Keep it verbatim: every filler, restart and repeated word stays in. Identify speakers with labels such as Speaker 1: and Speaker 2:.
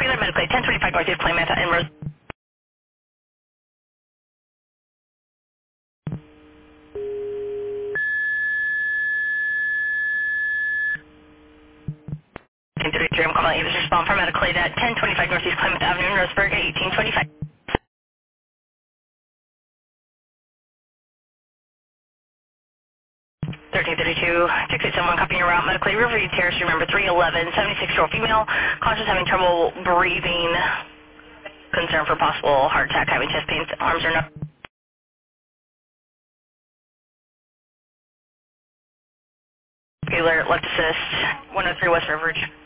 Speaker 1: Targeted medically, ten twenty-five Northeast Claimant in Rose. thirty-three, I'm calling you. This is respond for medically at ten twenty-five Northeast Claimant Avenue in Roseburg, eighteen twenty-five. thirteen thirty-two, six eight seven one, copying your route, medically, Riverview Terrace, remember three eleven, seventy-six-year-old female, conscious, having trouble breathing, concern for possible heart attack, having chest pains, arms are not. Alert, left assist, one oh three West River.